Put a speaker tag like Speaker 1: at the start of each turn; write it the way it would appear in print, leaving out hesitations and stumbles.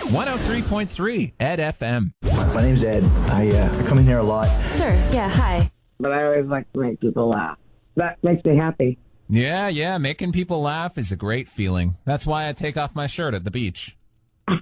Speaker 1: 103.3 Ed FM.
Speaker 2: My name's Ed. I come in here a lot.
Speaker 3: Sure, yeah, hi.
Speaker 4: But I always like to make people laugh. That makes me happy.
Speaker 1: Yeah, making people laugh is a great feeling. That's why I take off my shirt at the beach.